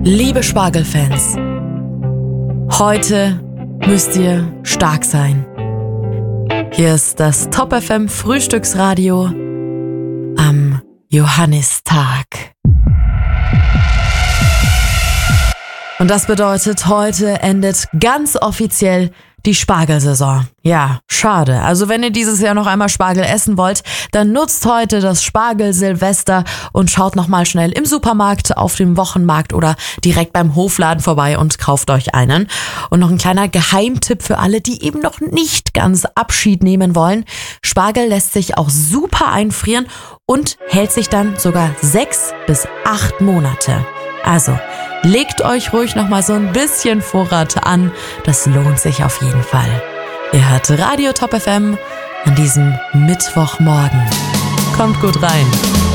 Liebe Spargelfans, heute müsst ihr stark sein. Hier ist das Top FM Frühstücksradio am Johannistag. Und das bedeutet, heute endet ganz offiziell die Spargelsaison. Ja, schade. Also wenn ihr dieses Jahr noch einmal Spargel essen wollt, dann nutzt heute das Spargel-Silvester und schaut nochmal schnell im Supermarkt, auf dem Wochenmarkt oder direkt beim Hofladen vorbei und kauft euch einen. Und noch ein kleiner Geheimtipp für alle, die eben noch nicht ganz Abschied nehmen wollen. Spargel lässt sich auch super einfrieren und hält sich dann sogar 6 bis 8 Monate. Also, legt euch ruhig noch mal so ein bisschen Vorrat an. Das lohnt sich auf jeden Fall. Ihr hört Radio Top FM an diesem Mittwochmorgen. Kommt gut rein.